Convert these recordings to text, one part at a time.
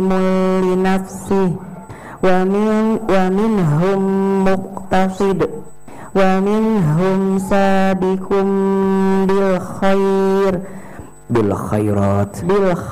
li nafsi wa minhum muqtasid wa minhum sabiqum bil khairat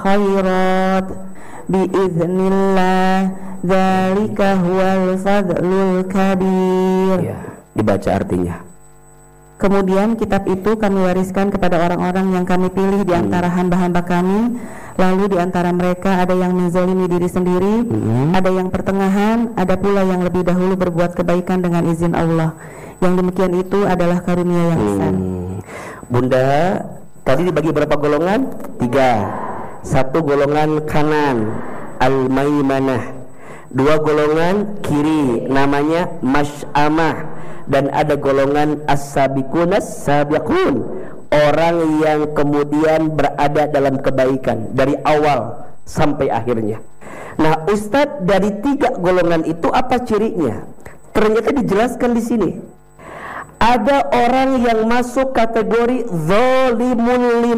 biiznillah dzalika huwal fadlul kabir. Ya, dibaca artinya. Kemudian kitab itu kami wariskan kepada orang-orang yang kami pilih di antara hamba-hamba kami. Lalu di antara mereka ada yang menzalimi diri sendiri, ada yang pertengahan, ada pula yang lebih dahulu berbuat kebaikan dengan izin Allah. Yang demikian itu adalah karunia yang besar. Bunda, tadi dibagi berapa golongan? 3. 1 golongan kanan, al-maimanah. 2 golongan kiri, namanya masy'amah. Dan ada golongan as-sabiqun, orang yang kemudian berada dalam kebaikan dari awal sampai akhirnya. Nah, Ustadz, dari 3 golongan itu apa cirinya? Ternyata dijelaskan di sini. Ada orang yang masuk kategori zalimun li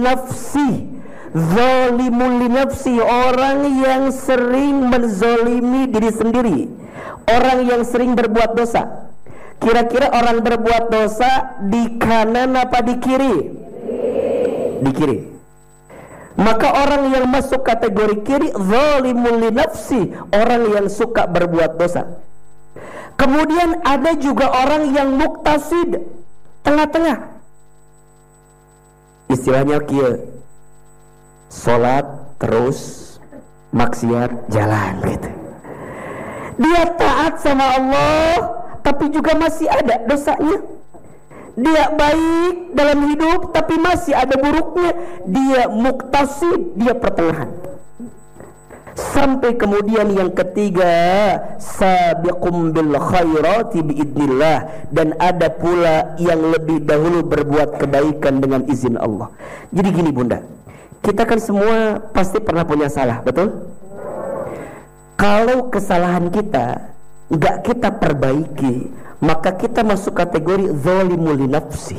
nafsi, orang yang sering menzalimi diri sendiri, orang yang sering berbuat dosa. Kira-kira orang berbuat dosa di kanan apa di kiri? Di kiri. Maka orang yang masuk kategori kiri, zalimun li nafsi, orang yang suka berbuat dosa. Kemudian ada juga orang yang muqtasid, tengah-tengah. Istilahnya kia, sholat terus, maksiat jalan gitu. Dia taat sama Allah, tapi juga masih ada dosanya. Dia baik dalam hidup, tapi masih ada buruknya. Dia muqtasid, dia pertengahan. Sampai kemudian yang ketiga, sabiqum bil khairati biidnillah, dan ada pula yang lebih dahulu berbuat kebaikan dengan izin Allah. Jadi gini Bunda, kita kan semua pasti pernah punya salah, betul? Kalau kesalahan kita enggak kita perbaiki, maka kita masuk kategori zalimul li nafsi,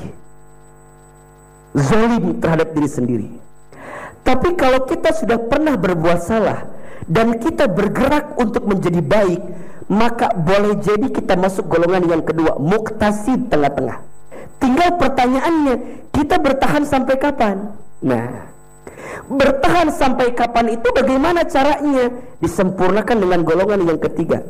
zalim terhadap diri sendiri. Tapi kalau kita sudah pernah berbuat salah dan kita bergerak untuk menjadi baik, maka boleh jadi kita masuk golongan yang kedua, muqtasid, tengah-tengah. Tinggal pertanyaannya, kita bertahan sampai kapan? Nah, bertahan sampai kapan itu bagaimana caranya? Disempurnakan dengan golongan yang ketiga,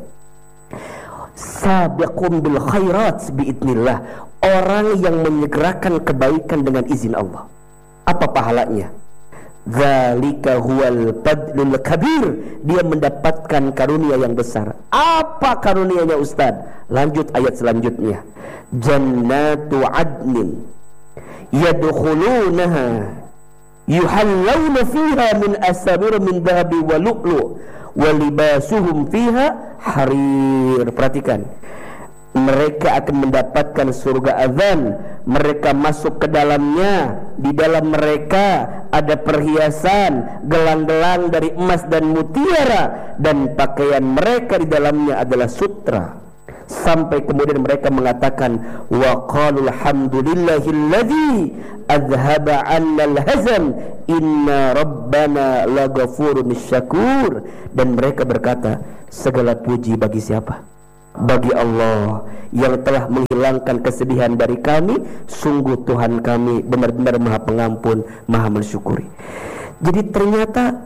sabiqum bil khairat biidnillah, orang yang menyegerakan kebaikan dengan izin Allah. Apa pahalanya? Dzalika huwal fadlul kabir, dia mendapatkan karunia yang besar. Apa karunianya Ustaz? Lanjut ayat selanjutnya, jannatu adnin yadkhulunaha yuhallawna fiha min asawir min dhahabi wa lu'lu' wa libasuhum fiha harir. Perhatikan, mereka akan mendapatkan surga azan, mereka masuk ke dalamnya, di dalam mereka ada perhiasan, gelang-gelang dari emas dan mutiara, dan pakaian mereka di dalamnya adalah sutra. Sampai kemudian mereka mengatakan, wa qalu alhamdulillahilladzi azhaba 'annal hazan inna rabbana laghafurun syakur. Dan mereka berkata, segala puji bagi siapa? Bagi Allah yang telah menghilangkan kesedihan dari kami. Sungguh Tuhan kami benar-benar Maha Pengampun, Maha mensyukuri. Jadi ternyata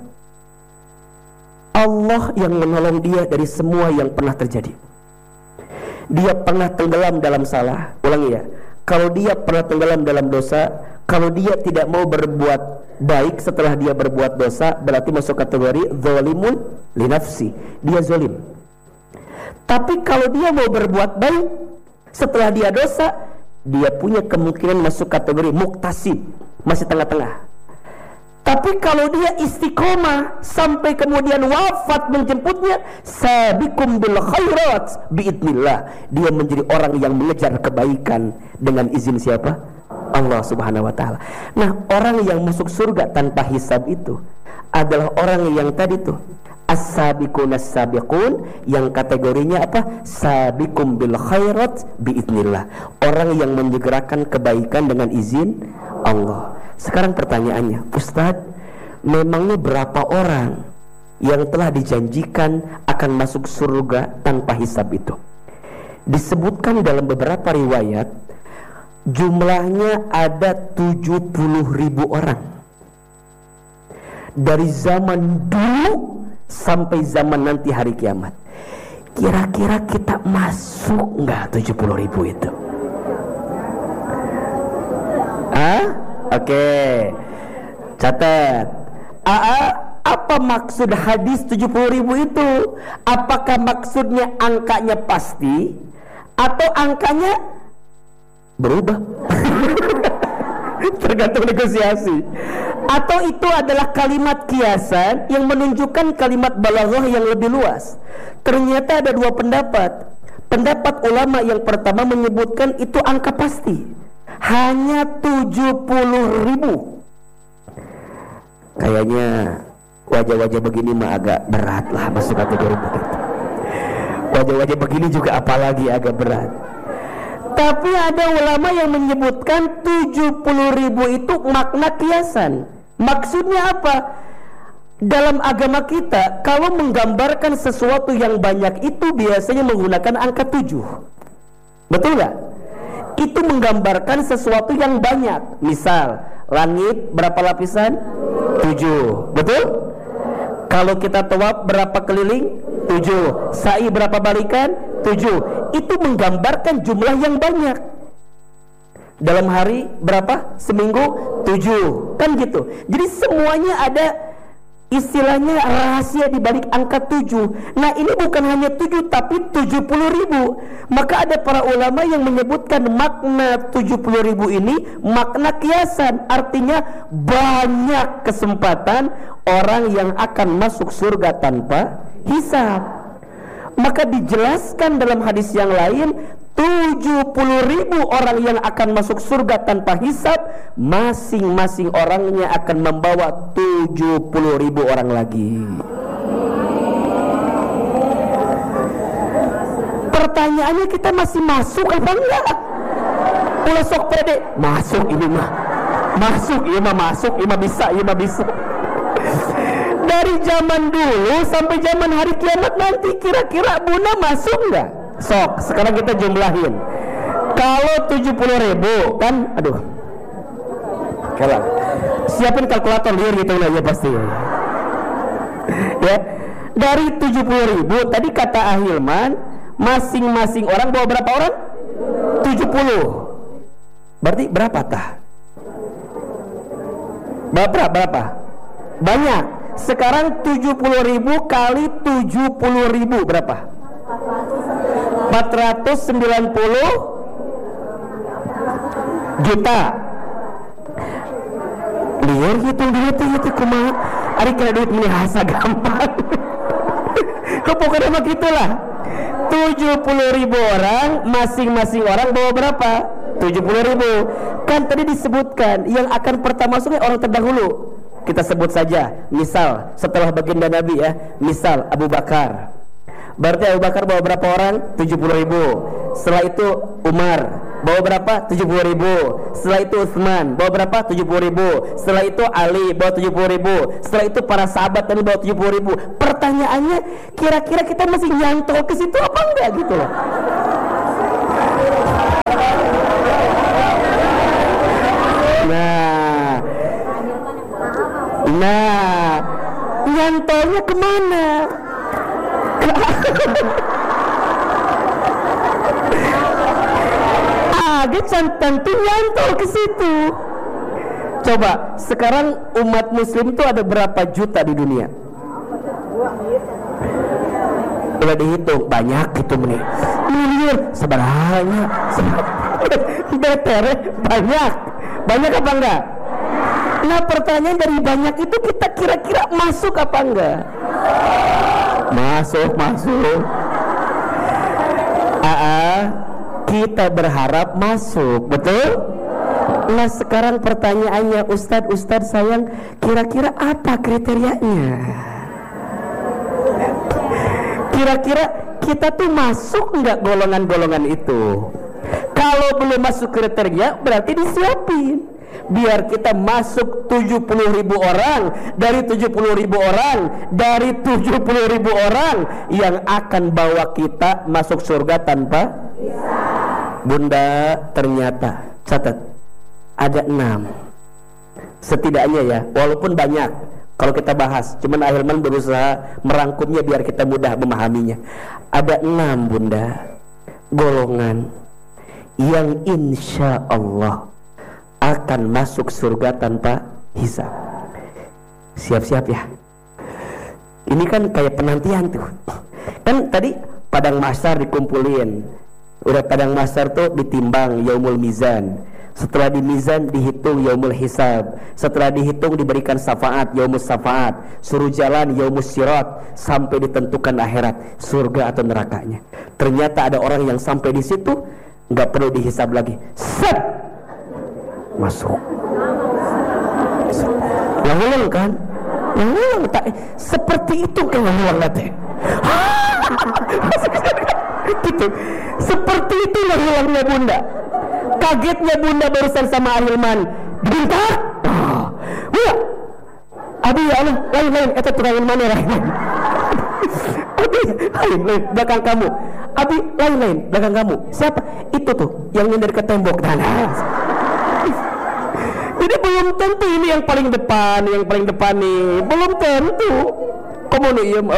Allah yang menolong dia dari semua yang pernah terjadi. Dia pernah tenggelam dalam salah, ulangi ya, kalau dia pernah tenggelam dalam dosa, kalau dia tidak mau berbuat baik setelah dia berbuat dosa, berarti masuk kategori zalimun li nafsi, dia zalim. Tapi kalau dia mau berbuat baik setelah dia dosa, dia punya kemungkinan masuk kategori muqtasid, masih tengah-tengah. Tapi kalau dia istiqomah sampai kemudian wafat menjemputnya, sabiqum bil khairat biidnillah, dia menjadi orang yang mengejar kebaikan dengan izin siapa? Allah Subhanahu wa taala. Nah, orang yang masuk surga tanpa hisab itu adalah orang yang tadi tuh as-sabiqun as-sabiqun, yang kategorinya apa? Sabiqum bil khairat biidnillah, orang yang menyegerakan kebaikan dengan izin Allah. Sekarang pertanyaannya, Ustadz, memangnya berapa orang yang telah dijanjikan akan masuk surga tanpa hisab itu. Disebutkan dalam beberapa riwayat jumlahnya ada 70.000 orang. Dari zaman dulu sampai zaman nanti hari kiamat. Kira-kira kita masuk nggak 70.000 itu? Oke. Catat. Apa maksud hadis 70.000 itu? Apakah maksudnya angkanya pasti atau angkanya berubah? Tergantung negosiasi. Atau itu adalah kalimat kiasan yang menunjukkan kalimat balaghah yang lebih luas. Ternyata ada dua pendapat. Pendapat ulama yang pertama menyebutkan itu angka pasti, hanya 70.000. Kayaknya wajah-wajah begini mah agak berat lah masuk kategori begitu. Wajah-wajah begini juga apalagi agak berat. Tapi ada ulama yang menyebutkan 70.000 itu makna kiasan. Maksudnya apa? Dalam agama kita, kalau menggambarkan sesuatu yang banyak itu biasanya menggunakan angka 7. Betul gak? Itu menggambarkan sesuatu yang banyak. Misal, langit berapa lapisan? 7. Betul? Kalau kita tawaf berapa keliling? 7. Sa'i berapa balikan? 7. Itu menggambarkan jumlah yang banyak. Dalam hari berapa? Seminggu? 7. Kan gitu. Jadi semuanya ada istilahnya rahasia di balik angka 7. Nah ini bukan hanya 7 tapi 70.000. Maka ada para ulama yang menyebutkan makna 70.000 ini makna kiasan. Artinya banyak kesempatan orang yang akan masuk surga tanpa hisab. Maka dijelaskan dalam hadis yang lain 70.000 orang yang akan masuk surga tanpa hisab, masing-masing orangnya akan membawa 70.000 orang lagi. Pertanyaannya kita masih masuk apa enggak? Ulah sok pede, masuk ini mah. Masuk, iya mah masuk, iya mah bisa, iya mah bisa. Dari zaman dulu sampai zaman hari kiamat nanti kira-kira Bunda masuk enggak? Sok, sekarang kita jumlahin. Kalau 70.000 kan, aduh. Kalah. Siapin kalkulator liar gitu aja pasti. Ya. Dari 70.000 tadi kata Ahilman, masing-masing orang bawa berapa orang? 70. Berarti berapakah? Berapa? Banyak. Sekarang 70.000 kali 70.000 berapa? 490 juta. Liar hitung duit itu kumaha. Ari kena duit meni hasa gampang. Pokoknya mah gitulah. 70.000 orang, masing-masing orang bawa berapa? 70.000. Kan tadi disebutkan yang akan pertama masuknya orang terdahulu. Kita sebut saja, misal setelah baginda Nabi ya, misal Abu Bakar. Berarti Abu Bakar bawa berapa orang? 70.000. Setelah itu Umar bawa berapa? 70.000. Setelah itu Utsman bawa berapa? 70.000. Setelah itu Ali bawa 70.000. Setelah itu para sahabat tadi bawa 70.000. Pertanyaannya, kira-kira kita masih nyantol ke situ apa enggak gitu loh. Nah, nyantolnya kemana? Tentu nyantol ke situ. Coba sekarang umat muslim itu ada berapa juta di dunia? Udah dihitung banyak gitu nih. Miliar sebenarnya banyak. Banyak apa enggak? Nah pertanyaan dari banyak itu kita kira-kira masuk apa enggak? Masuk. Kita berharap masuk, betul? Nah sekarang pertanyaannya, Ustadz sayang, kira-kira apa kriterianya? Kira-kira kita tuh masuk nggak golongan-golongan itu? Kalau belum masuk kriteria berarti disiapin. biar kita masuk 70.000 orang. Dari 70.000 orang, dari 70.000 orang yang akan bawa kita masuk surga tanpa Bunda, ternyata catat ada 6 setidaknya ya, walaupun banyak kalau kita bahas, cuman Ahilman berusaha merangkumnya biar kita mudah memahaminya. Ada 6 Bunda golongan yang insya Allah akan masuk surga tanpa hisab. Siap-siap ya. Ini kan kayak penantian tuh. Kan tadi padang mahsyar dikumpulin. Udah padang mahsyar tuh ditimbang yaumul mizan. Setelah di mizan dihitung yaumul hisab. Setelah dihitung diberikan syafaat yaumul syafaat. Suruh jalan yaumul sirat sampai ditentukan akhirat surga atau nerakanya. Ternyata ada orang yang sampai di situ nggak perlu dihisab lagi. Set masuk. Yang ulang kan? Yang ulang tak seperti itu kan yang ulang nanti. Gitu. Seperti itu yang ulangnya Bunda. Kagetnya Bunda barusan sama Ahilman. Bentar. Bunda. Abi ya Allah, lain eta tukang mana lain. Abi lain belakang kamu. Abi lain belakang kamu. Siapa? Itu tuh yang nyender ke tembok tanah. Jadi belum tentu ini yang paling depan nih. Belum tentu. Kamu nih iya.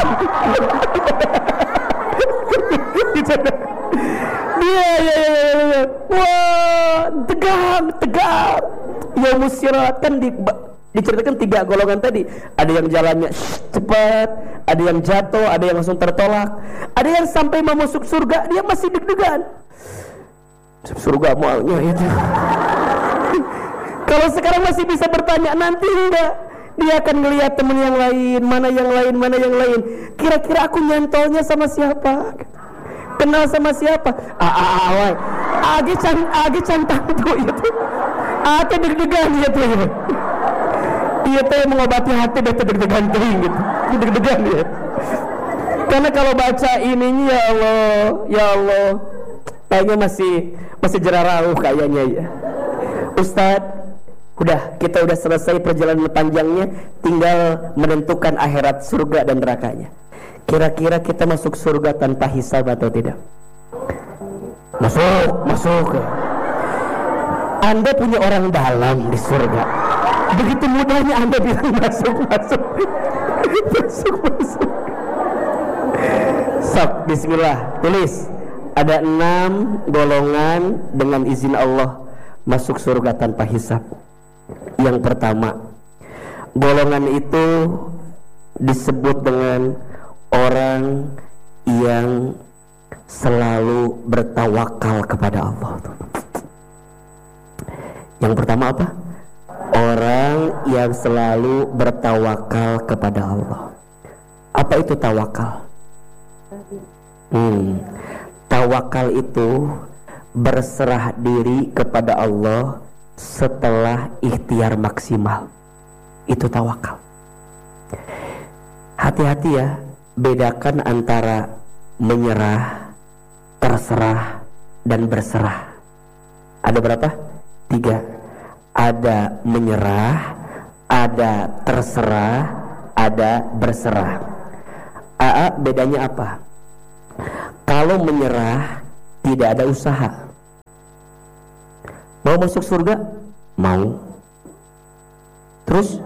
Iya. Wah, tegang. Ya musyirat kan diceritakan 3 golongan tadi. Ada yang jalannya cepat, ada yang jatuh, ada yang langsung tertolak, ada yang sampai mau masuk surga dia masih deg-degan. Surga maunya itu. Kalau sekarang masih bisa bertanya, nanti enggak. Dia akan melihat teman yang lain, mana yang lain. Kira-kira aku nyantolnya sama siapa? Kenal sama siapa? Age cantang tuh itu. Ate deg-degan gitu. Iya teh mengobati hati bete deg-degan gitu. Deg-degan ya. Karena kalau baca ininya ya Allah, kayaknya masih jerarau kayaknya ya. Ustadz, kita udah selesai perjalanan panjangnya, tinggal menentukan akhirat surga dan nerakanya. Kira-kira kita masuk surga tanpa hisab atau tidak? Masuk. Anda punya orang dalam di surga. Begitu mudahnya Anda bilang masuk. Sok, bismillah, tulis. Ada 6 golongan dengan izin Allah masuk surga tanpa hisab. Yang pertama, golongan itu disebut dengan orang yang selalu bertawakal kepada Allah. Yang pertama apa? Orang yang selalu bertawakal kepada Allah. Apa itu tawakal? Tawakal itu berserah diri kepada Allah setelah ikhtiar maksimal. Itu tawakal. Hati-hati ya, bedakan antara menyerah, terserah, dan berserah. Ada berapa? 3. Ada menyerah, ada terserah, ada berserah. Bedanya apa? Kalau menyerah tidak ada usaha. Mau masuk surga? Mau. Terus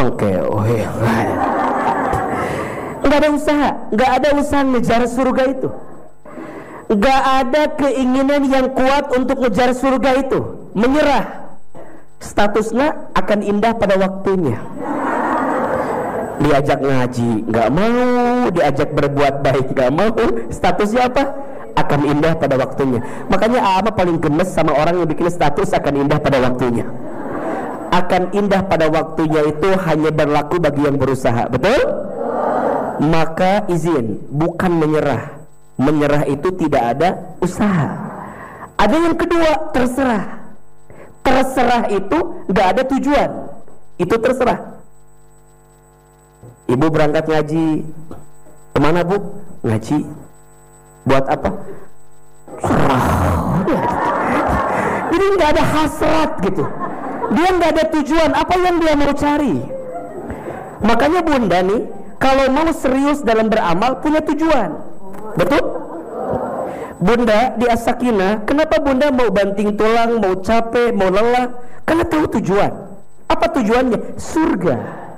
nggak ada usaha ngejar surga itu. Nggak ada keinginan yang kuat untuk ngejar surga itu. Menyerah. Statusnya akan indah pada waktunya. Diajak ngaji nggak mau, diajak berbuat baik nggak mau. Statusnya apa? Akan indah pada waktunya. Makanya Ama paling gemes sama orang yang bikin status akan indah pada waktunya. Akan indah pada waktunya itu hanya berlaku bagi yang berusaha. Betul? Maka izin, bukan menyerah. Menyerah itu tidak ada usaha. Ada yang kedua, terserah. Terserah itu gak ada tujuan. Itu terserah. Ibu berangkat ngaji. Kemana Bu? Ngaji. Buat apa? Serah. Jadi gak ada hasrat gitu. Dia nggak ada tujuan, apa yang dia mau cari. Makanya bunda nih, kalau mau serius dalam beramal punya tujuan. Betul? Bunda di As-Sakinah, kenapa bunda mau banting tulang, mau capek, mau lelah? Karena tahu tujuan. Apa tujuannya? Surga.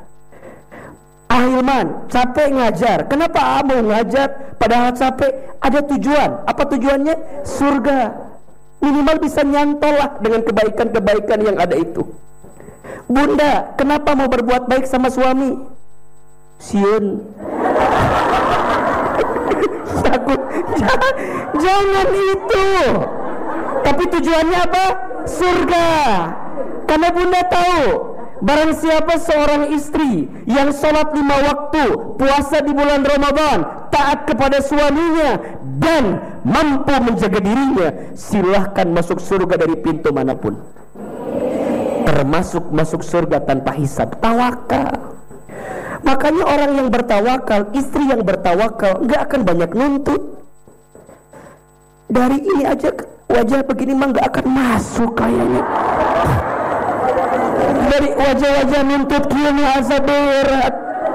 Ahilman, capek ngajar. Kenapa mau ngajar padahal capek? Ada tujuan. Apa tujuannya? Surga. Minimal bisa nyantol lah dengan kebaikan-kebaikan yang ada itu. Bunda, kenapa mau berbuat baik sama suami? Siun. Takut. Jangan itu. Tapi tujuannya apa? Surga. Karena bunda tahu, barang siapa seorang istri yang sholat 5 waktu, puasa di bulan Ramadan, taat kepada suaminya dan mampu menjaga dirinya, silahkan masuk surga dari pintu manapun, termasuk masuk surga tanpa hisab. Tawakal. Makanya orang yang bertawakal, istri yang bertawakal, nggak akan banyak nuntut. Dari ini aja wajah begini mah nggak akan masuk kayaknya. Dari wajah-wajah nuntut kini asa berat.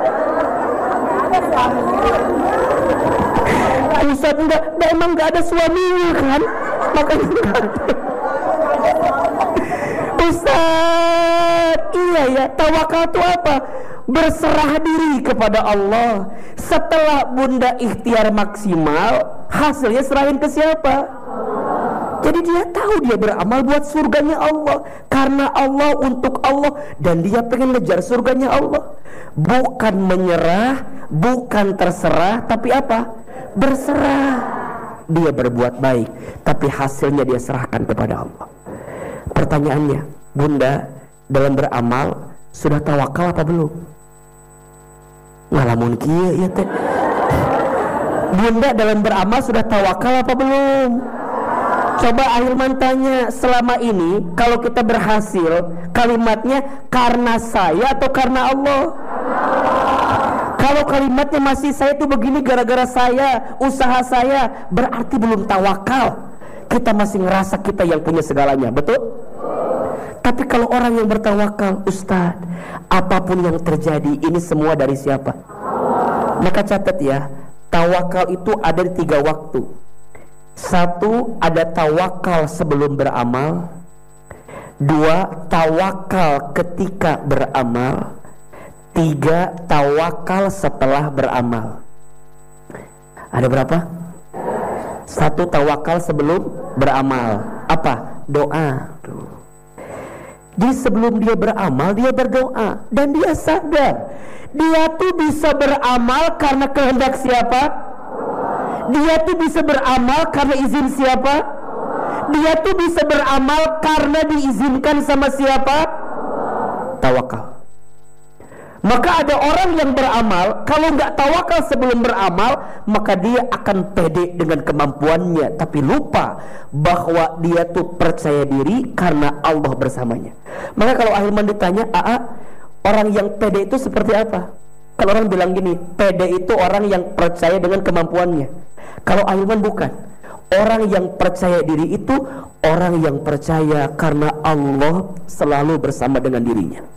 Ustaz enggak, emang nggak ada suaminya kan? Makanya enggak ada. Ustaz, iya ya, tawakal itu apa? Berserah diri kepada Allah. Setelah bunda ikhtiar maksimal, hasilnya serahin ke siapa? Jadi dia tahu dia beramal buat surganya Allah, karena Allah, untuk Allah, dan dia pengen ngejar surganya Allah. Bukan menyerah, bukan terserah, tapi apa? Berserah. Dia berbuat baik, tapi hasilnya dia serahkan kepada Allah. Pertanyaannya, bunda dalam beramal sudah tawakal apa belum? Ngalamun kieu ya teh. Bunda dalam beramal sudah tawakal apa belum? Coba Ahilman tanya, selama ini kalau kita berhasil, kalimatnya karena saya atau karena Allah? Kalau kalimatnya masih saya itu begini gara-gara saya, usaha saya, berarti belum tawakal. Kita masih ngerasa kita yang punya segalanya, betul? Tapi kalau orang yang bertawakal, Ustaz, apapun yang terjadi, ini semua dari siapa? Maka catat ya, tawakal itu ada di 3 waktu. 1, ada tawakal sebelum beramal. 2, tawakal ketika beramal. 3, tawakal setelah beramal. Ada berapa? 1, tawakal sebelum beramal. Apa? Doa. Jadi sebelum dia beramal, dia berdoa. Dan dia sadar, dia tuh bisa beramal karena kehendak siapa? Dia tuh bisa beramal karena izin siapa? Dia tuh bisa beramal karena diizinkan sama siapa? Tawakal. Maka ada orang yang beramal, kalau nggak tawakal sebelum beramal, maka dia akan pede dengan kemampuannya, tapi lupa bahwa dia tuh percaya diri karena Allah bersamanya. Maka kalau Ahilman ditanya, orang yang pede itu seperti apa? Kalau orang bilang gini, pede itu orang yang percaya dengan kemampuannya. Kalau Ahilman bukan. Orang yang percaya diri itu orang yang percaya karena Allah selalu bersama dengan dirinya.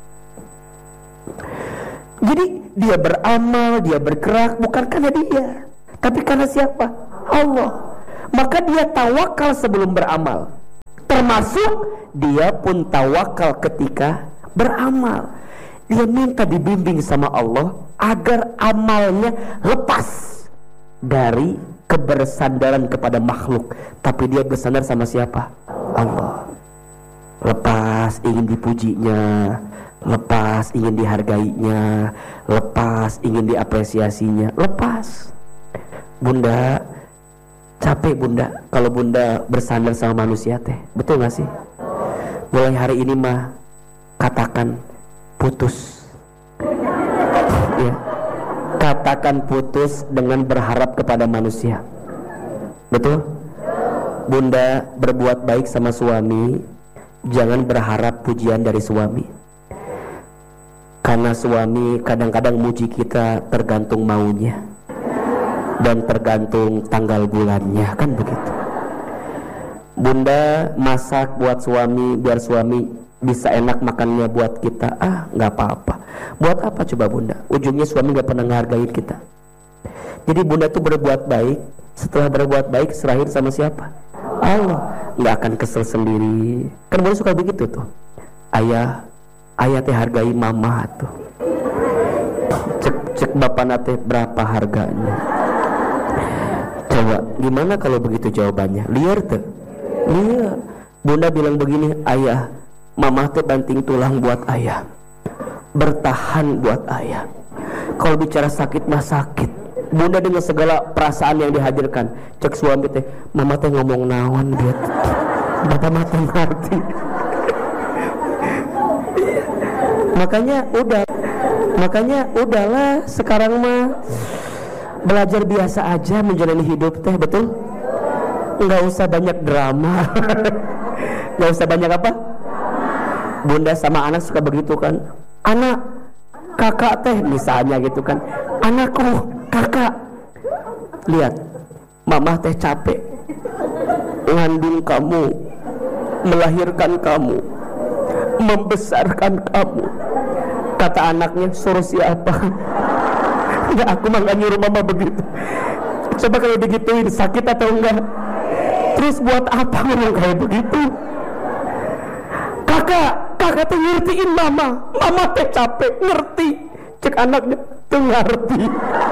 Jadi dia beramal, dia bergerak bukan karena dia, tapi karena siapa? Allah. Maka dia tawakal sebelum beramal. Termasuk dia pun tawakal ketika beramal. Dia minta dibimbing sama Allah agar amalnya lepas dari kebersandaran kepada makhluk, tapi dia bersandar sama siapa? Allah. Lepas ingin dipujinya, lepas ingin dihargainya, lepas ingin diapresiasinya, lepas. Bunda capek bunda kalau bunda bersandar sama manusia teh, betul gak sih? Mulai hari ini mah katakan putus ya. Katakan putus dengan berharap kepada manusia, betul? Bunda berbuat baik sama suami, jangan berharap pujian dari suami, karena suami kadang-kadang muji kita tergantung maunya dan tergantung tanggal bulannya, kan begitu. Bunda masak buat suami biar suami bisa enak makannya buat kita, nggak apa-apa. Buat apa coba bunda? Ujungnya suami nggak pernah ngehargain kita. Jadi bunda tuh berbuat baik, setelah berbuat baik serahin sama siapa? Allah. Nggak akan kesel sendiri. Kan bunda suka begitu tuh. Ayah teh hargai mama tuh. Cek bapak nate berapa harganya? Coba gimana kalau begitu jawabannya? Liar tuh. Liar. Bunda bilang begini, ayah, mama teh banting tulang buat ayah, bertahan buat ayah. Kalau bicara sakit mah sakit. Bunda dengan segala perasaan yang dihadirkan. Cek suami teh, mama teh ngomong naon gitu. Bapak mah teh ngerti. Makanya udahlah sekarang mah belajar biasa aja menjalani hidup teh, betul? Nggak usah banyak drama. Nggak usah banyak apa? Bunda sama anak suka begitu kan. Anak, kakak teh misalnya gitu kan. Anakku, kakak, lihat, mama teh capek ngandung kamu, melahirkan kamu, membesarkan kamu. Kata anaknya, suruh siapa? Enggak, aku mah gak nyuruh mama begitu. Coba kalau digituin, sakit atau enggak? Terus buat apa ngomong kayak begitu? Kakak tuh ngertiin mama teh capek, ngerti. Cek anaknya, tuh ngerti.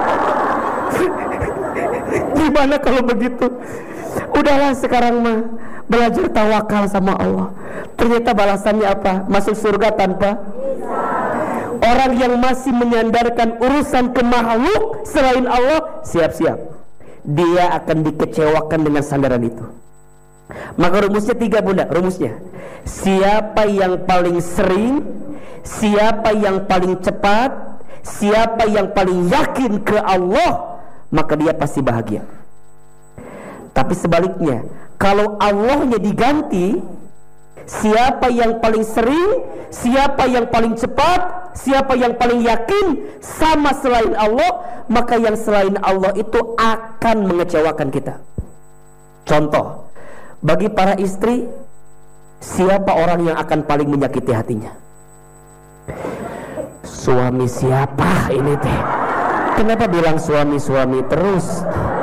Gimana kalau begitu? Udahlah sekarang mah belajar tawakal sama Allah. Ternyata balasannya apa? Masuk surga tanpa orang yang masih menyandarkan urusan ke makhluk selain Allah, siap-siap dia akan dikecewakan dengan sandaran itu. Maka rumusnya 3 bunda. Rumusnya, siapa yang paling sering, siapa yang paling cepat, siapa yang paling yakin ke Allah, maka dia pasti bahagia. Tapi sebaliknya, kalau Allahnya diganti, siapa yang paling sering, siapa yang paling cepat, siapa yang paling yakin sama selain Allah, maka yang selain Allah itu akan mengecewakan kita. Contoh, bagi para istri, siapa orang yang akan paling menyakiti hatinya? Suami siapa ini teh? Kenapa bilang suami-suami terus?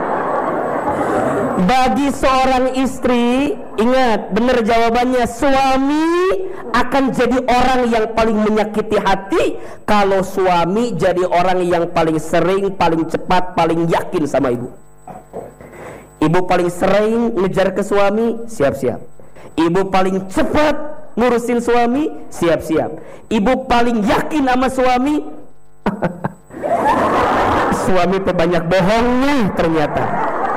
Bagi seorang istri, ingat, benar jawabannya, suami akan jadi orang yang paling menyakiti hati kalau suami jadi orang yang paling sering, paling cepat, paling yakin sama ibu. Ibu paling sering ngejar ke suami, siap-siap. Ibu paling cepat ngurusin suami, siap-siap. Ibu paling yakin sama suami. Suami tuh banyak bohongnya ternyata.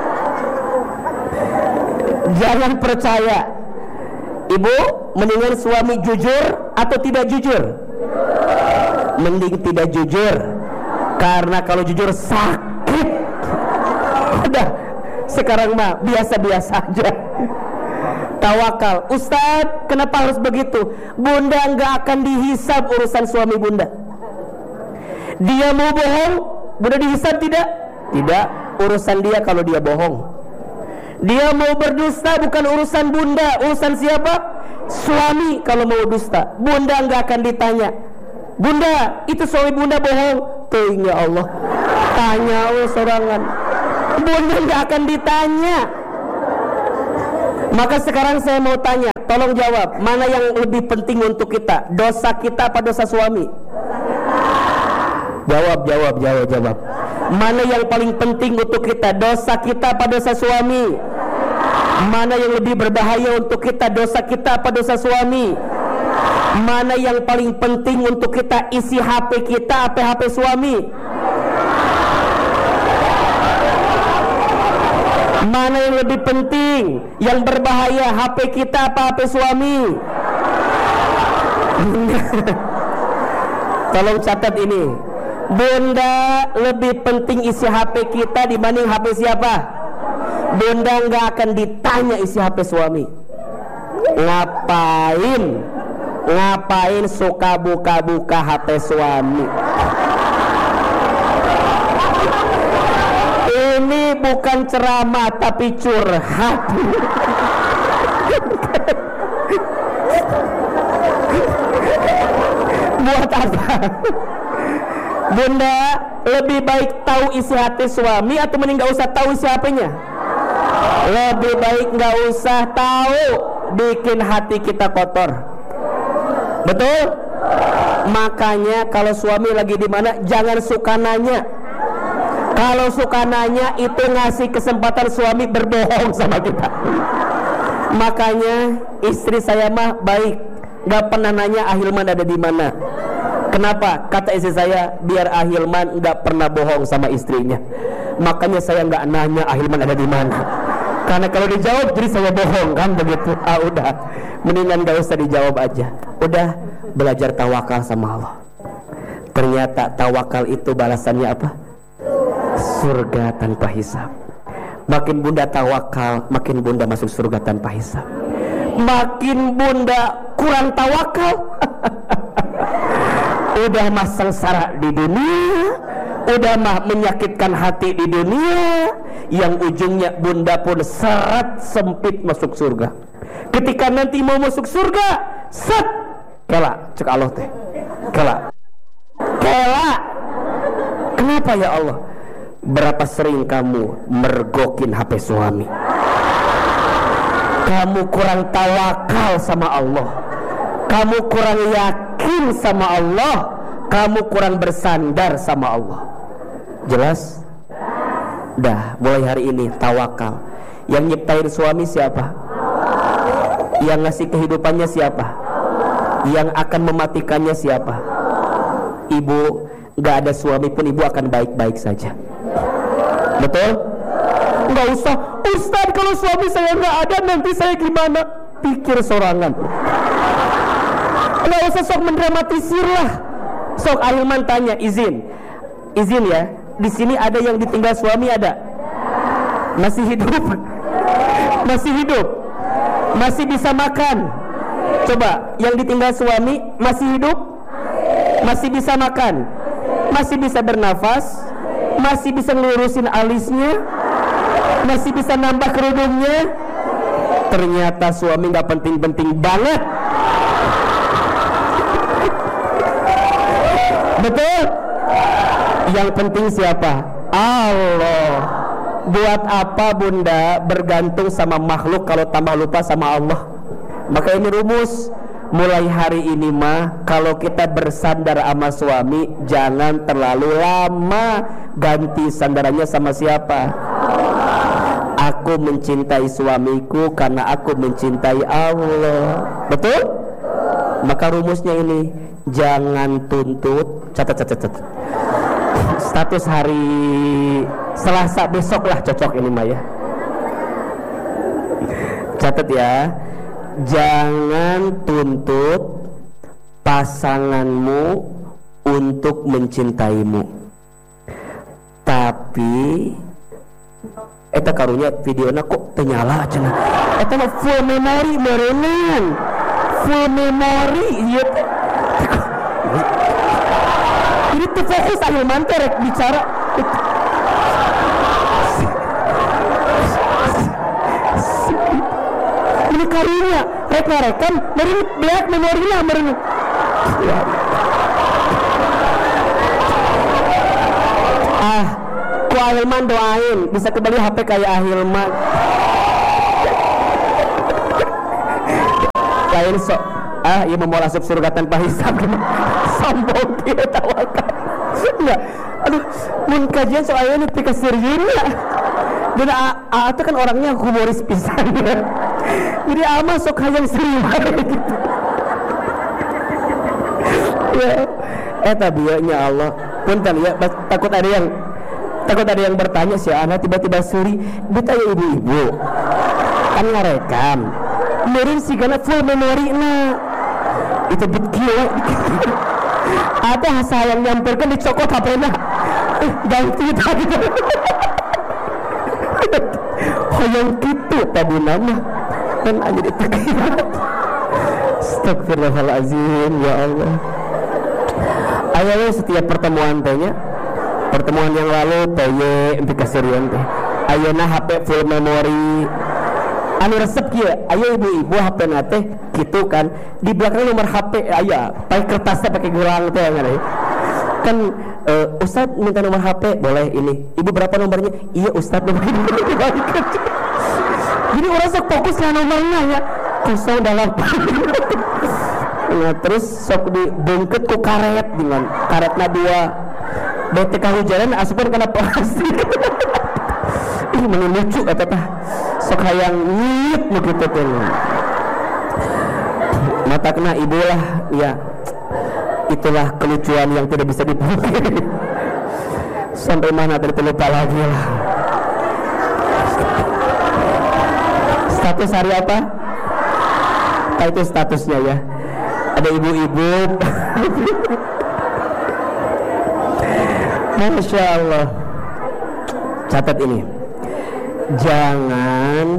Jangan percaya. Ibu, mendingan suami jujur atau tidak jujur? Mending tidak jujur. Karena kalau jujur sakit. Udah, sekarang mah biasa-biasa aja. Tawakal. Ustadz, kenapa harus begitu? Bunda nggak akan dihisab urusan suami bunda. Dia mau bohong, bunda dihisab tidak? Tidak. Urusan dia kalau dia bohong. Dia mau berdusta bukan urusan bunda. Urusan siapa? Suami kalau mau dusta. Bunda nggak akan ditanya, bunda itu suami bunda bohong. Tuh ya Allah, tanya sorangan. Bunda nggak akan ditanya. Maka sekarang saya mau tanya, tolong jawab, mana yang lebih penting untuk kita? Dosa kita apa dosa suami? Jawab. Mana yang paling penting untuk kita? Dosa kita apa dosa suami? Mana yang lebih berbahaya untuk kita? Dosa kita apa dosa suami? Mana yang paling penting untuk kita? Isi HP kita apa HP suami? Mana yang lebih penting? Yang berbahaya HP kita apa HP suami? Tolong catat ini. Bunda lebih penting isi HP kita dibanding HP siapa? Bunda nggak akan ditanya isi HP suami. Ngapain suka buka-buka HP suami? Ini bukan ceramah tapi curhat. Buat apa? Bunda, lebih baik tahu isi hati suami atau mending gak usah tahu isi hatinya? Lebih baik gak usah tahu, bikin hati kita kotor. Betul? Makanya kalau suami lagi di mana jangan suka nanya. Kalau suka nanya itu ngasih kesempatan suami berbohong sama kita. Makanya istri saya mah baik, gak pernah nanya Ahilman ada di mana. Kenapa? Kata istri saya, biar Ahilman nggak pernah bohong sama istrinya. Makanya saya nggak nanya Ahilman ada di mana. Karena kalau dijawab jadi saya bohong kan begitu. Udah, mendingan nggak usah dijawab aja. Udah belajar tawakal sama Allah. Ternyata tawakal itu balasannya apa? Surga tanpa hisab. Makin bunda tawakal, makin bunda masuk surga tanpa hisab. Makin bunda kurang tawakal, udah mah sengsara di dunia, udah mah menyakitkan hati di dunia, yang ujungnya bunda pun seret sempit masuk surga. Ketika nanti mau masuk surga, set kela cek Allah teh, kela. Kenapa ya Allah? Berapa sering kamu mergokin HP suami? Kamu kurang tawakal sama Allah, kamu kurang yakin sama Allah, kamu kurang bersandar sama Allah. Jelas? Dah, mulai hari ini tawakal. Yang nyiptain suami siapa? Yang ngasih kehidupannya siapa? Yang akan mematikannya siapa? Ibu, gak ada suami pun ibu akan baik-baik saja. Betul? Gak usah, Ustaz kalau suami saya gak ada nanti saya gimana? Pikir sorangan. Nggak usah sok mendramatisir lah. Sok Ahilman tanya, izin ya. Di sini ada yang ditinggal suami ada? Masih hidup? Masih hidup? Masih bisa makan? Coba, yang ditinggal suami masih hidup? Masih bisa makan? Masih bisa bernafas? Masih bisa ngelurusin alisnya? Masih bisa nambah kerudungnya? Ternyata suami nggak penting-penting banget. Betul? Yang penting siapa? Allah. Buat apa bunda bergantung sama makhluk kalau tambah lupa sama Allah? Maka ini rumus. Mulai hari ini mah kalau kita bersandar sama suami, jangan terlalu lama. Ganti sandarannya sama siapa? Aku mencintai suamiku karena aku mencintai Allah. Betul? Maka rumusnya ini, jangan tuntut. Catat. Status hari Selasa besok lah cocok ini mah ya. Catat ya. Jangan tuntut pasanganmu untuk mencintaimu. Tapi eta karunya videona kok ternyala cenah. Eta mah full memory merenang. Full memory ieu teh. Ini tuh fokus Ahilman teh rek bicara. Ini karunya rek ngarekan meureun beak memorina meureun. Ku Ahilman doain bisa kembali HP kayak Ahilman. Kain sok iya mau masuk surga tanpa hisab. Sombong dia tawakal. Enggak. Aduh, mun kajian soalnya ini pika serius ya. Dan itu kan orangnya humoris pisan ya. Jadi masuk hayang serius gitu. Ya, tabianya Allah. Punten ya, takut ada yang bertanya si anak tiba-tiba suri, beta ya ibu-ibu. Kan ngarekam. Meureun sigana full memory na. Itu bit kieu. Ada sayang nyamperkeun dicokot HP-na. Ganti tadi. Hoyong kitu tadi nama. Kan aja ditekan. Astagfirullahalazim ya Allah. Ayo setiap pertemuan tanya. Pertemuan yang lalu tanya implikasi rian teh. Ayeuna HP full memory. anu resep kieu aya ibu-ibu HP teh gitu kan, di belakang nomor HP aya pakai kertasnya pakai gelang teh kan. Ustaz minta nomor HP, boleh ini. Ibu berapa nomornya? Iya Ustaz, nomor ini dibalikan. Jadi orang sok fokus ke nomornya ya. 08. Nah, terus sok dibungket ku karet dengan karetna 2. Bete kahujanan asupan kana plastik. Ih menuju eta tah. Sok hayang nyit begitu teh. Mata kena ibu lah ya. Itulah kelucuan yang tidak bisa dipungkiri. Sampai mana terlupa lagi lah. Status hari apa? Itu statusnya ya. Ada ibu-ibu. Masya Allah. Catat ini. Jangan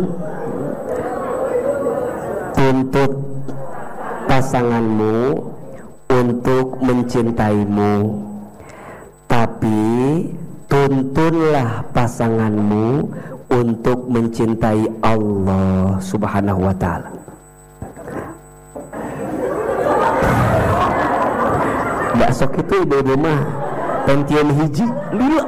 tuntut pasanganmu untuk mencintaimu, tapi tuntunlah pasanganmu untuk mencintai Allah Subhanahu wa ta'ala. Sok itu ibu-ibu mah pentium hiji lila.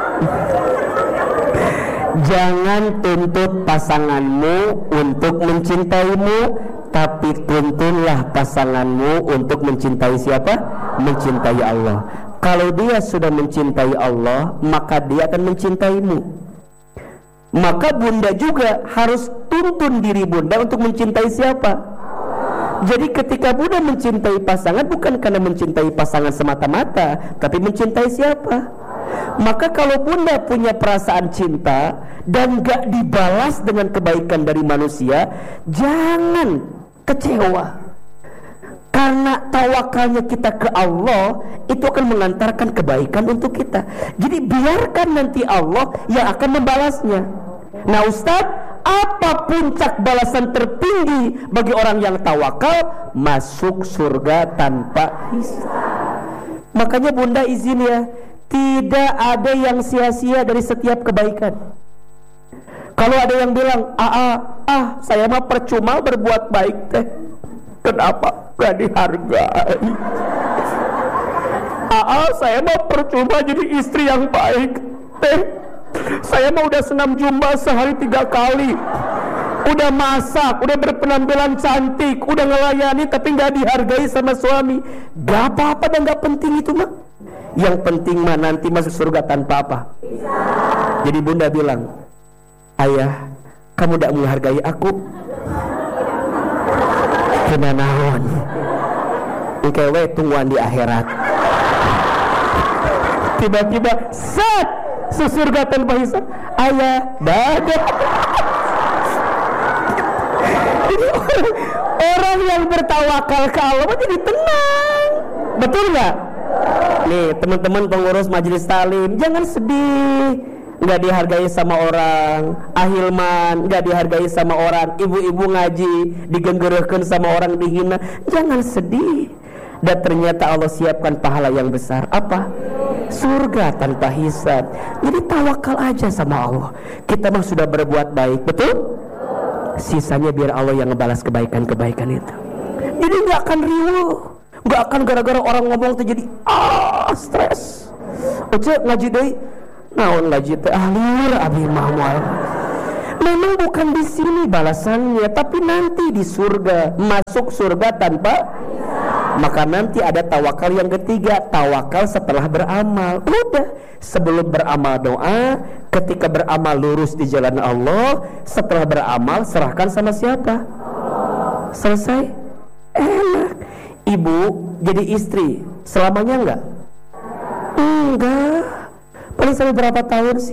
Jangan tuntut pasanganmu untuk mencintaimu, tapi tuntunlah pasanganmu untuk mencintai siapa? Mencintai Allah. Kalau dia sudah mencintai Allah, maka dia akan mencintaimu. Maka bunda juga harus tuntun diri bunda untuk mencintai siapa? Jadi ketika bunda mencintai pasangan, bukan karena mencintai pasangan semata-mata, tapi mencintai siapa? Maka kalau bunda punya perasaan cinta dan gak dibalas dengan kebaikan dari manusia, jangan kecewa. Karena tawakalnya kita ke Allah itu akan mengantarkan kebaikan untuk kita. Jadi biarkan nanti Allah yang akan membalasnya. Nah Ustadz, apa puncak balasan tertinggi bagi orang yang tawakal? Masuk surga tanpa hisab. Makanya bunda izin ya, tidak ada yang sia-sia dari setiap kebaikan. Kalau ada yang bilang, saya mah percuma berbuat baik teh, kenapa gak dihargai? Saya mah percuma jadi istri yang baik teh, saya mah udah senam jumba sehari 3 kali, udah masak, udah berpenampilan cantik, udah ngelayani, tapi gak dihargai sama suami. Gak apa-apa dan gak penting itu mah. Yang penting mah nanti masuk surga tanpa apa? Jadi bunda bilang, ayah, kamu tidak menghargai aku. Kena naon? Ikewe tungguan di akhirat. Tiba-tiba set surga tanpa hisab. Ayah, dadah. Jadi orang yang bertawakal ke Allah jadi tenang. Betul nggak? Nih teman-teman pengurus majelis talim, jangan sedih nggak dihargai sama orang, ahilman nggak dihargai sama orang, ibu-ibu ngaji digenggerehkeun sama orang, dihina. Jangan sedih. Dan ternyata Allah siapkan pahala yang besar. Apa? Surga tanpa hisab. Jadi tawakal aja sama Allah. Kita mah sudah berbuat baik, betul? Sisanya biar Allah yang ngebalas kebaikan-kebaikan itu. Jadi nggak akan riuh, nggak akan gara-gara orang ngomong tuh jadi stres. Oce ngaji deui, naon ngaji teh ahlir abi mah moal. Memang bukan di sini balasannya, tapi nanti di surga, masuk surga tanpa. Maka nanti ada tawakal yang ketiga, tawakal setelah beramal. Udah, sebelum beramal doa, ketika beramal lurus di jalan Allah, setelah beramal serahkan sama siapa? Selesai. Enak. Ibu jadi istri selamanya enggak? Enggak. Paling sampai berapa tahun sih?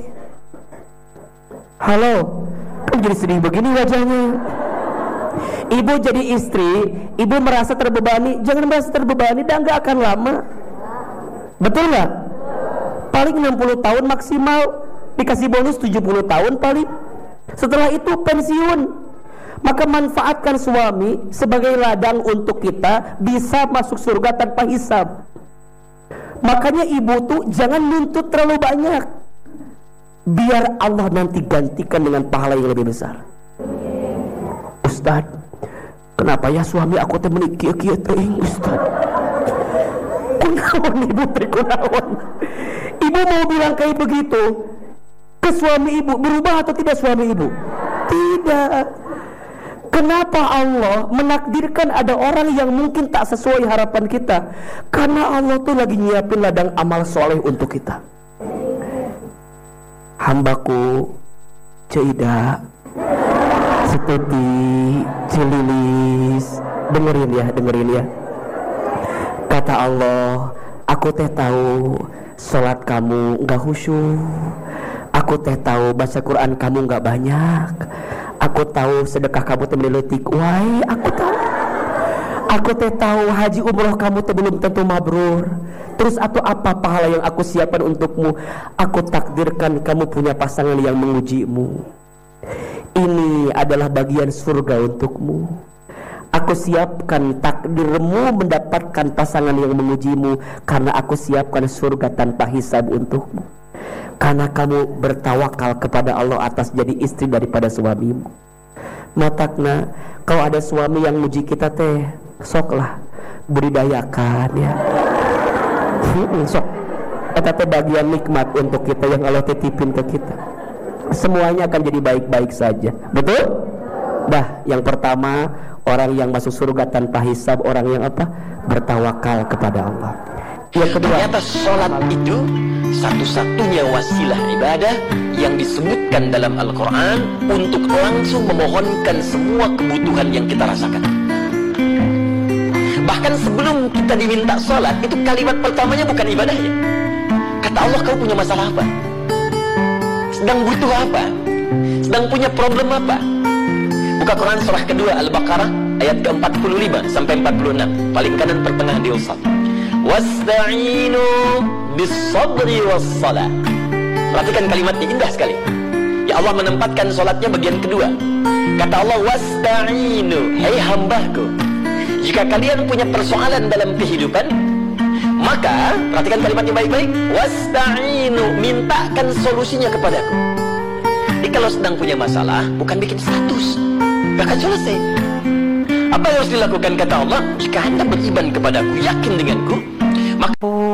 Halo, kan jadi sedih begini wajahnya. Ibu jadi istri, ibu merasa terbebani. Jangan merasa terbebani, dan gak akan lama. Betul gak? Paling 60 tahun maksimal, dikasih bonus 70 tahun paling. Setelah itu pensiun. Maka manfaatkan suami sebagai ladang untuk kita bisa masuk surga tanpa hisab. Makanya ibu tuh jangan nuntut terlalu banyak, biar Allah nanti gantikan dengan pahala yang lebih besar. Ustaz, kenapa ya suami aku teh meuni kieu-kieu teuing Ustaz? Kunaon ibu teh kunaon? Ibu mau bilang kayak begitu ke suami ibu, berubah atau tidak suami ibu? Tidak. Kenapa Allah menakdirkan ada orang yang mungkin tak sesuai harapan kita? Karena Allah tuh lagi nyiapin ladang amal soleh untuk kita. Hambaku Cida, Setuti, Cililis, dengerin ya. Kata Allah, aku teh tahu sholat kamu nggak khusyuk. Aku teh tahu baca Quran kamu nggak banyak. Aku tahu sedekah kamu teh meleletik. Wai, aku tahu. Aku teh tahu haji umroh kamu teh belum tentu mabrur. Terus atau apa pahala yang aku siapkan untukmu? Aku takdirkan kamu punya pasangan yang mengujimu. Ini adalah bagian surga untukmu. Aku siapkan takdirmu mendapatkan pasangan yang mengujimu, karena aku siapkan surga tanpa hisab untukmu. Karena kamu bertawakal kepada Allah atas jadi istri daripada suamimu. Matakna, kalau ada suami yang muji kita teh, soklah budidayakan ya. Sok, eta teh bagian nikmat untuk kita yang Allah titipin ke kita. Semuanya akan jadi baik-baik saja. Betul? Dah, yang pertama, orang yang masuk surga tanpa hisab, orang yang apa? Bertawakal kepada Allah. Yang kedua, ternyata sholat itu satu-satunya wasilah ibadah yang disebutkan dalam Al-Quran untuk langsung memohonkan semua kebutuhan yang kita rasakan. Bahkan sebelum kita diminta sholat, itu kalimat pertamanya bukan ibadah ya. Kata Allah, kau punya masalah apa? Sedang butuh apa? Sedang punya problem apa? Buka Quran surah kedua Al-Baqarah ayat ke-45 sampai 46, paling kanan pertengah di usat. Wasta'inu bis-sabri was-salah. Perhatikan kalimatnya, indah sekali. Ya Allah menempatkan salatnya bagian kedua. Kata Allah, wasta'inu, hai hambaku, jika kalian punya persoalan dalam kehidupan, maka perhatikan kalimatnya baik-baik. Wasta'inu, mintakan solusinya kepadaku. Jadi kalau sedang punya masalah, bukan bikin status, gak akan selesai. Apa yang harus dilakukan? Kata Allah, jika anda beriman kepadaku, yakin denganku, maka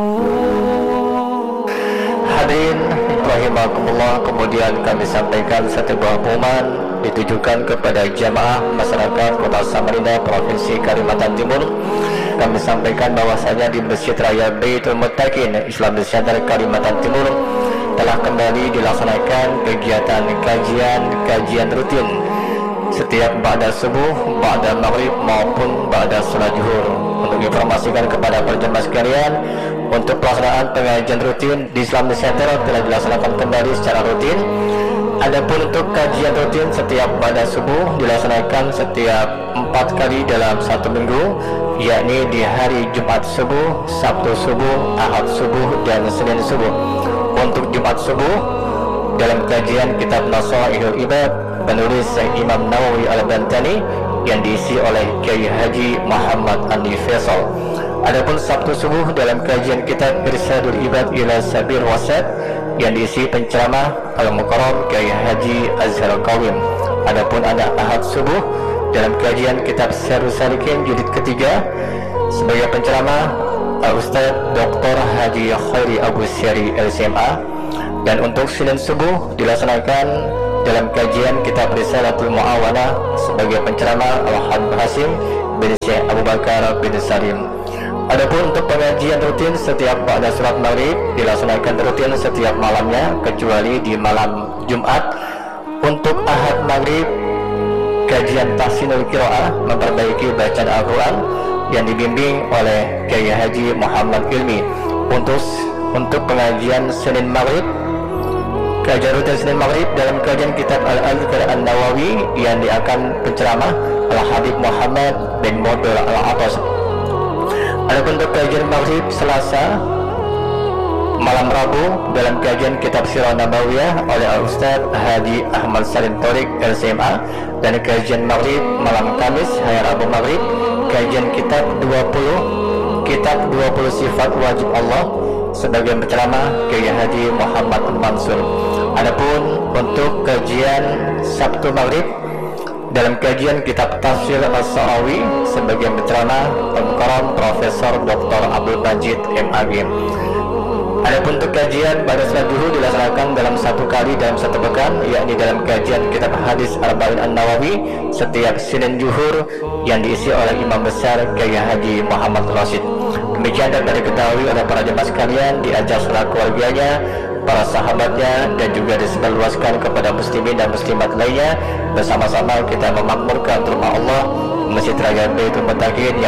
hadirin rahimakumullah, kemudian kami sampaikan satu buah pengumuman ditujukan kepada jamaah masyarakat Kota Samarinda, Provinsi Kalimantan Timur. Kami sampaikan bahwasanya di Masjid Raya Baitul Muttaqin Islam Center Kalimantan Timur telah kembali dilaksanakan kegiatan kajian rutin setiap ba'da subuh, ba'da maghrib maupun ba'da salat zuhur. Untuk informasikan kepada para jemaah sekalian, untuk pelaksanaan pengajian rutin di Islam Center telah dilaksanakan kembali secara rutin. Adapun untuk kajian rutin setiap ba'da subuh dilaksanakan setiap 4 kali dalam 1 minggu, yakni di hari Jumat subuh, Sabtu subuh, Ahad subuh, dan Senin subuh. Untuk Jumat subuh dalam kajian kitab Nasaihul Ibad penulis Imam Nawawi Al-Bantani yang diisi oleh Kiai Haji Muhammad Andi Faisal. Adapun Sabtu subuh dalam kajian kitab Irsyadul Ibad ila Sabil Wasat yang diisi penceramah Al-Mukarram Kiai Haji Azhar Qawim. Adapun ada Ahad subuh dalam kajian kitab Syarhus Salikin jilid ketiga sebagai penceramah Ustaz Dr. Haji Khairi Abu Syari LCMA. Dan untuk Senin subuh dilaksanakan dalam kajian kitab Risalatul Mu'awana sebagai penceramah Al-Habib Hasim bin Syekh Abu Bakar bin Salim. Adapun untuk pengajian rutin setiap pada sholat maghrib dilaksanakan rutin setiap malamnya kecuali di malam Jumat. Untuk Ahad maghrib kajian tahsinul qiraah memperbaiki bacaan Al-Quran yang dibimbing oleh Kiai Haji Muhammad Ilmi. Untuk pengajian Senin maghrib, kajian rutin Senin maghrib dalam kajian kitab Al-Adhkar An-Nawawi yang diakan penceramah Al-Habib Muhammad bin Modul Al-Atas. Adapun untuk kajian maghrib Selasa malam Rabu dalam kajian kitab Sirah Nabawiyah oleh Al-Ustaz Haji Ahmad Salim Torik LCMA, dan kajian maghrib malam Kamis hari Rabu maghrib kajian kitab 20 sifat wajib Allah sebagai penceramah Kiai Haji Muhammad Mansur. Adapun untuk kajian Sabtu maghrib dalam kajian kitab Tafsir As-Sa'rawi sebagai pencerana Al-Mukarram Profesor Dr. Abdul Majid M.Ag. Adapun untuk kajian pada salat zuhur dilaksanakan dalam satu kali dalam satu pekan, yakni dalam kajian kitab hadis Arba'in An-Nawawi setiap Senin zuhur yang diisi oleh Imam Besar Kiai Haji Muhammad Rasid. Demikian dapat diketahui oleh para jemaah sekalian, diajar seluruh keluarganya, para sahabatnya, dan juga disebarluaskan kepada muslimin dan muslimat lainnya. Bersama-sama kita memakmurkan rumah Allah, Masjid Raya Baitul Muttaqin